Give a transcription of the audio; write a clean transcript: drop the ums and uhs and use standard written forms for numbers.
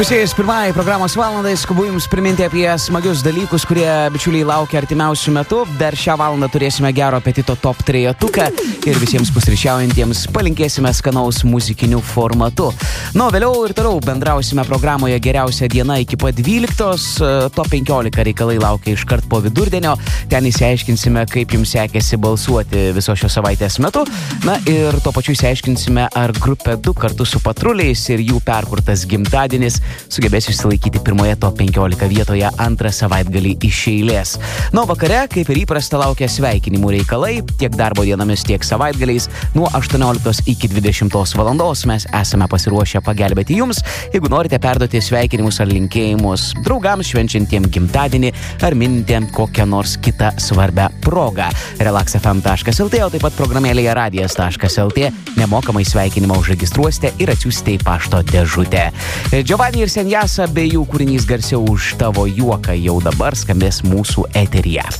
Pusėjus pirmąjį programos valandą skubu jums priminti apie smagius dalykus, kurie bičiuliai laukia artimiausių metų. Dar šią valandą turėsime gero apetito top 3-tuką ir visiems pusryčiaujantiems palinkėsime skanaus muzikiniu formatu. Nu, vėliau ir toliau bendrausime programoje geriausia diena iki pat 12. Top 15 reikalai laukia iškart po vidurdienio. Ten įsiaiškinsime, kaip jums sekėsi balsuoti visos šios savaitės metu. Na ir tuo pačiu įsiaiškinsime, ar grupė 2 kartu su patruliais ir jų perkurtas gimtadienis sugebės išsilaikyti pirmoje top 15 vietoje antrą savaitgalį iš eilės. Nu, vakare, kaip ir įprasta, laukia sveikinimų reikalai, tiek darbo dienomis, tiek savaitgaliais. Nuo 18 iki 20 valandos mes esame pasiruošę pagelbėti jums, jeigu norite perduoti sveikinimus ar linkėjimus draugams švenčiantiem gimtadienį ar minintiem kokią nors kitą svarbią progą. relaxfm.lt, o taip pat programėlėje radijas.lt nemokamai sveikinimą užregistruosite ir atsiųsite į pašto dėžutę. Giovanni ir Senjasa bei jų kūrinys garsiau už tavo juoką jau dabar skambės mūsų eteryje.